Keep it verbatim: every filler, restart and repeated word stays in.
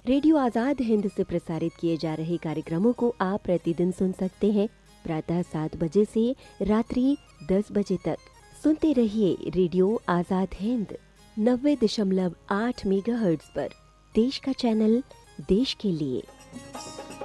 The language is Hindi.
रेडियो आजाद हिंद से प्रसारित किए जा रहे कार्यक्रमों को आप प्रतिदिन सुन सकते हैं प्रातः सात बजे से रात्रि दस बजे तक। सुनते रहिए रेडियो आजाद हिंद नब्बे दशमलव आठ मेगाहर्ट्ज पर, देश का चैनल देश के लिए।